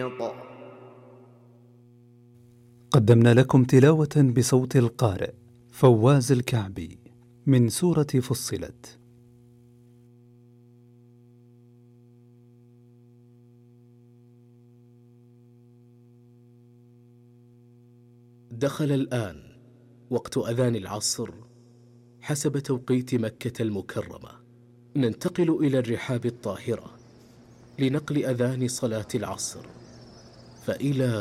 قدمنا لكم تلاوة بصوت القارئ فواز الكعبي من سورة فصلت. دخل الآن وقت أذان العصر حسب توقيت مكة المكرمة. ننتقل إلى الرحاب الطاهرة لنقل أذان صلاة العصر، فإلى